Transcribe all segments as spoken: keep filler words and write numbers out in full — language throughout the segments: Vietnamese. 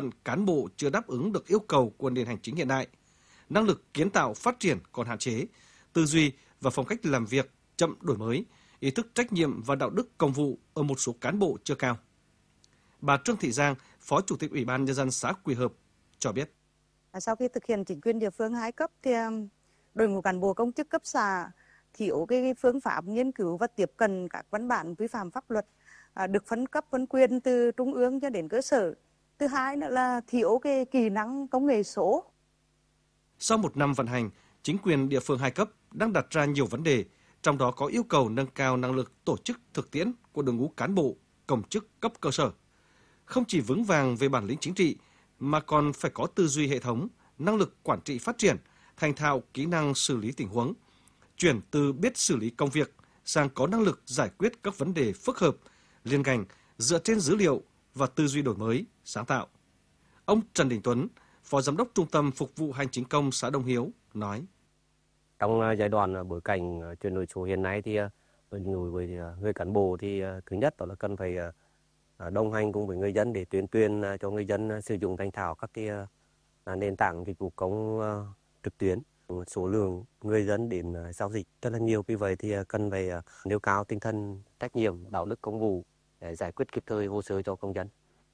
phận cán bộ chưa đáp ứng được yêu cầu của nền hành chính hiện đại, năng lực kiến tạo phát triển còn hạn chế, tư duy và phong cách làm việc chậm đổi mới, ý thức trách nhiệm và đạo đức công vụ ở một số cán bộ chưa cao. Bà Trương Thị Giang, Phó Chủ tịch Ủy ban Nhân dân xã Quỳ Hợp cho biết. Sau khi thực hiện chính quyền địa phương hai cấp thì đội ngũ cán bộ công chức cấp xã thiếu cái phương pháp nghiên cứu và tiếp cận các văn bản quy phạm pháp luật được phân cấp phân quyền từ trung ương cho đến cơ sở. Thứ hai nữa là thiếu cái kỹ năng công nghệ số. Sau một năm vận hành, chính quyền địa phương hai cấp đang đặt ra nhiều vấn đề, trong đó có yêu cầu nâng cao năng lực tổ chức thực tiễn của đội ngũ cán bộ, công chức cấp cơ sở. Không chỉ vững vàng về bản lĩnh chính trị, mà còn phải có tư duy hệ thống, năng lực quản trị phát triển, thành thạo kỹ năng xử lý tình huống, chuyển từ biết xử lý công việc sang có năng lực giải quyết các vấn đề phức hợp, liên ngành dựa trên dữ liệu và tư duy đổi mới, sáng tạo. Ông Trần Đình Tuấn, Phó Giám đốc Trung tâm Phục vụ Hành chính công xã Đông Hiếu nói: Trong giai đoạn bối cảnh chuyển đổi số hiện nay thì với người cán bộ thì thứ nhất đó là cần phải đồng hành cùng với người dân để tuyên truyền cho người dân sử dụng thành thạo các cái nền tảng dịch vụ công trực tuyến. Số lượng người dân đến giao dịch rất là nhiều, vì vậy thì cần phải nêu cao tinh thần trách nhiệm, đạo đức công vụ để giải quyết kịp thời hồ sơ cho công dân.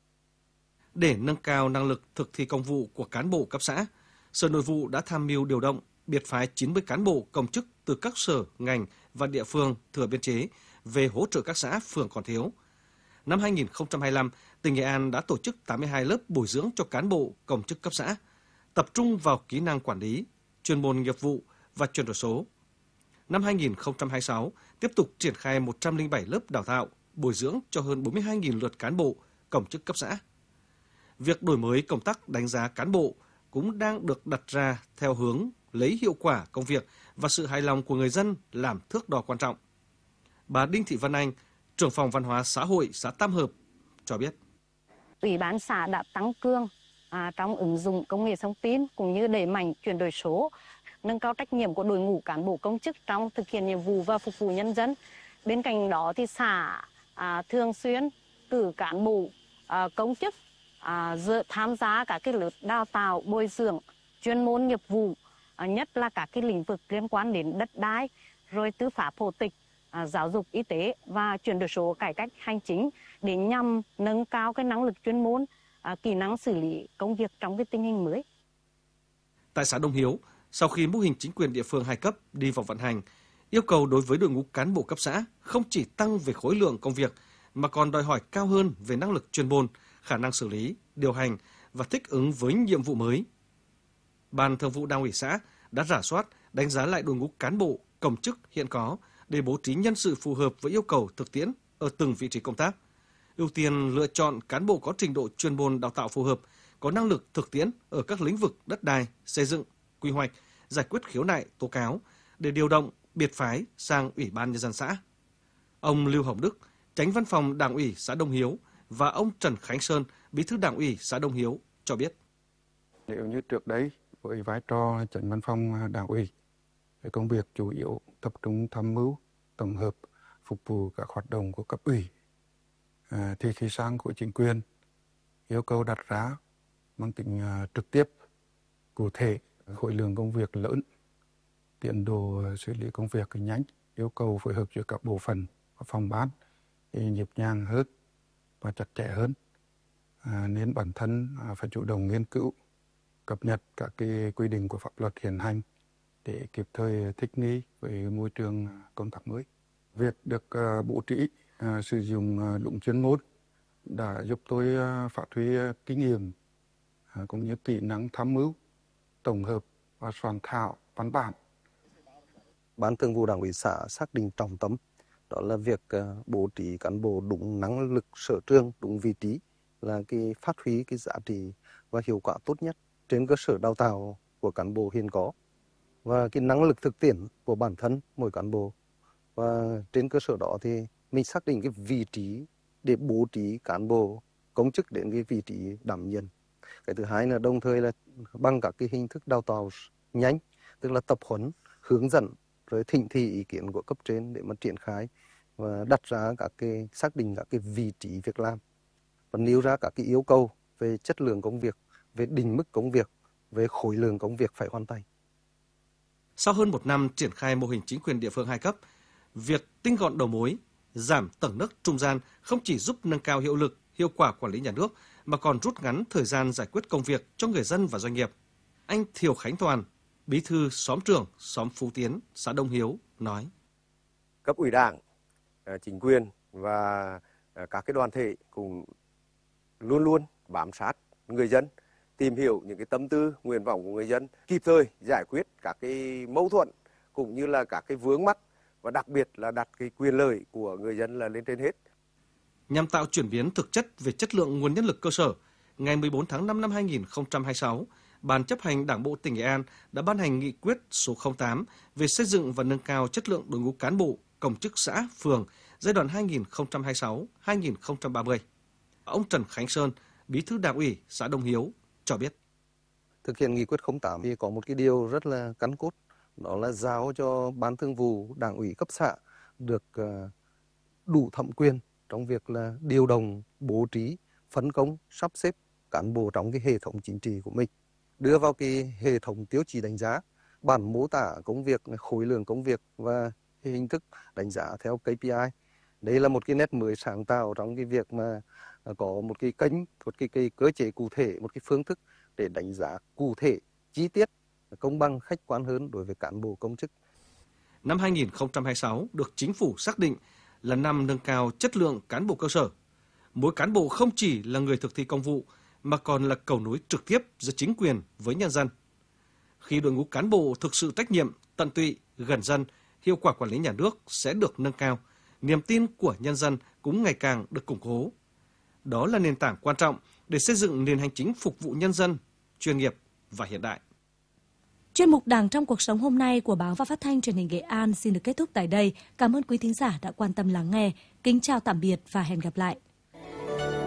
Để nâng cao năng lực thực thi công vụ của cán bộ cấp xã, Sở Nội vụ đã tham mưu điều động, biệt phái chín mươi cán bộ công chức từ các sở, ngành và địa phương thừa biên chế về hỗ trợ các xã phường còn thiếu. Năm hai nghìn không trăm hai mươi lăm, tỉnh Nghệ An đã tổ chức tám mươi hai lớp bồi dưỡng cho cán bộ công chức cấp xã, tập trung vào kỹ năng quản lý, chuyên môn nghiệp vụ và chuyển đổi số. Năm hai nghìn không trăm hai mươi sáu, tiếp tục triển khai một trăm lẻ bảy lớp đào tạo, bồi dưỡng cho hơn bốn mươi hai nghìn lượt cán bộ, công chức cấp xã. Việc đổi mới công tác đánh giá cán bộ cũng đang được đặt ra theo hướng lấy hiệu quả công việc và sự hài lòng của người dân làm thước đo quan trọng. Bà Đinh Thị Vân Anh, trưởng phòng văn hóa xã hội xã Tam Hợp cho biết. Ủy ban xã đã tăng cường à, trong ứng dụng công nghệ thông tin cũng như đẩy mạnh chuyển đổi số, nâng cao trách nhiệm của đội ngũ cán bộ công chức trong thực hiện nhiệm vụ và phục vụ nhân dân. Bên cạnh đó thì xã à, thường xuyên cử cán bộ à, công chức à, dự, tham gia các cái lớp đào tạo bồi dưỡng chuyên môn nghiệp vụ, à, nhất là các cái lĩnh vực liên quan đến đất đai, rồi tư pháp hộ tịch, à, giáo dục y tế và chuyển đổi số cải cách hành chính để nhằm nâng cao cái năng lực chuyên môn, à, kỹ năng xử lý công việc trong cái tình hình mới. Tại xã Đông Hiếu, sau khi mô hình chính quyền địa phương hai cấp đi vào vận hành, yêu cầu đối với đội ngũ cán bộ cấp xã không chỉ tăng về khối lượng công việc mà còn đòi hỏi cao hơn về năng lực chuyên môn, khả năng xử lý, điều hành và thích ứng với nhiệm vụ mới. Ban Thường vụ Đảng ủy xã đã rà soát, đánh giá lại đội ngũ cán bộ, công chức hiện có để bố trí nhân sự phù hợp với yêu cầu thực tiễn ở từng vị trí công tác. Ưu tiên lựa chọn cán bộ có trình độ chuyên môn đào tạo phù hợp, có năng lực thực tiễn ở các lĩnh vực đất đai, xây dựng, quy hoạch, giải quyết khiếu nại, tố cáo để điều động, biệt phái sang Ủy ban Nhân dân xã. Ông Lưu Hồng Đức, Chánh Văn phòng Đảng ủy xã Đông Hiếu và ông Trần Khánh Sơn, Bí thư Đảng ủy xã Đông Hiếu cho biết. Nếu như trước đấy với vai trò Chánh Văn phòng Đảng ủy, công việc chủ yếu tập trung tham mưu, tổng hợp, phục vụ các hoạt động của cấp ủy, à, thì khi sang của chính quyền yêu cầu đặt ra mang tính uh, trực tiếp, cụ thể, khối lượng công việc lớn, tiến độ xử lý công việc nhanh, yêu cầu phối hợp giữa các bộ phận và phòng ban thì nhịp nhàng hơn và chặt chẽ hơn. À, nên bản thân à, phải chủ động nghiên cứu, cập nhật các cái quy định của pháp luật hiện hành để kịp thời thích nghi với môi trường công tác mới. Việc được uh, bố trí uh, sử dụng uh, đúng chuyên môn đã giúp tôi uh, phát huy uh, kinh nghiệm uh, cũng như kỹ năng tham mưu, tổng hợp và soạn thảo văn bản. Ban Thường vụ Đảng ủy xã xác định trọng tâm đó là việc uh, bố trí cán bộ đúng năng lực sở trường, đúng vị trí là cái phát huy cái giá trị và hiệu quả tốt nhất trên cơ sở đào tạo của cán bộ hiện có và cái năng lực thực tiễn của bản thân mỗi cán bộ, và trên cơ sở đó thì mình xác định cái vị trí để bố trí cán bộ công chức đến cái vị trí đảm nhận. Cái thứ hai là đồng thời là bằng các cái hình thức đào tạo nhanh, tức là tập huấn, hướng dẫn rồi thỉnh thị ý kiến của cấp trên để mà triển khai và đặt ra các cái xác định các cái vị trí việc làm và nêu ra các cái yêu cầu về chất lượng công việc, về định mức công việc, về khối lượng công việc phải hoàn thành. Sau hơn một năm triển khai mô hình chính quyền địa phương hai cấp, việc tinh gọn đầu mối, giảm tầng nấc trung gian không chỉ giúp nâng cao hiệu lực, hiệu quả quản lý nhà nước, mà còn rút ngắn thời gian giải quyết công việc cho người dân và doanh nghiệp. Anh Thiều Khánh Toàn, bí thư xóm trưởng xóm Phú Tiến, xã Đông Hiếu nói: Cấp ủy Đảng, chính quyền và các cái đoàn thể cũng luôn luôn bám sát người dân, tìm hiểu những cái tâm tư, nguyện vọng của người dân, kịp thời giải quyết các cái mâu thuẫn cũng như là các cái vướng mắc, và đặc biệt là đặt cái quyền lợi của người dân là lên trên hết. Nhằm tạo chuyển biến thực chất về chất lượng nguồn nhân lực cơ sở, ngày mười bốn tháng năm năm hai nghìn không trăm hai mươi sáu, Ban chấp hành Đảng bộ tỉnh Nghệ An đã ban hành nghị quyết số không tám về xây dựng và nâng cao chất lượng đội ngũ cán bộ, công chức xã, phường giai đoạn hai nghìn không trăm hai mươi sáu đến hai nghìn không trăm ba mươi. Ông Trần Khánh Sơn, bí thư Đảng ủy xã Đông Hiếu cho biết: Thực hiện nghị quyết không tám thì có một cái điều rất là cắn cốt, đó là giao cho Ban Thường vụ Đảng ủy cấp xã được đủ thẩm quyền trong việc là điều động, bố trí, phân công, sắp xếp cán bộ trong cái hệ thống chính trị của mình, đưa vào cái hệ thống tiêu chí đánh giá, bản mô tả công việc, khối lượng công việc và hình thức đánh giá theo ca pê i. Đây là một cái nét mới sáng tạo trong cái việc mà có một cái kênh, một cái, cái cơ chế cụ thể, một cái phương thức để đánh giá cụ thể, chi tiết, công bằng, khách quan hơn đối với cán bộ công chức. Năm hai nghìn không trăm hai mươi sáu được Chính phủ xác định là năm nâng cao chất lượng cán bộ cơ sở. Mỗi cán bộ không chỉ là người thực thi công vụ mà còn là cầu nối trực tiếp giữa chính quyền với nhân dân. Khi đội ngũ cán bộ thực sự trách nhiệm, tận tụy, gần dân, hiệu quả quản lý nhà nước sẽ được nâng cao, niềm tin của nhân dân cũng ngày càng được củng cố. Đó là nền tảng quan trọng để xây dựng nền hành chính phục vụ nhân dân, chuyên nghiệp và hiện đại. Chuyên mục Đảng trong cuộc sống hôm nay của Báo và Phát thanh Truyền hình Nghệ An xin được kết thúc tại đây. Cảm ơn quý thính giả đã quan tâm lắng nghe. Kính chào tạm biệt và hẹn gặp lại.